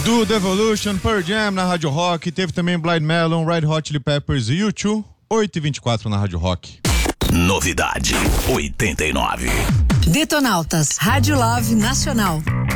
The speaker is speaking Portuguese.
Do Devolution, Pearl Jam na Rádio Rock, teve também Blind Melon, Red Hot Chili Peppers e U2, 8h24 na Rádio Rock. Novidade 89. Detonautas, Rádio Love Nacional.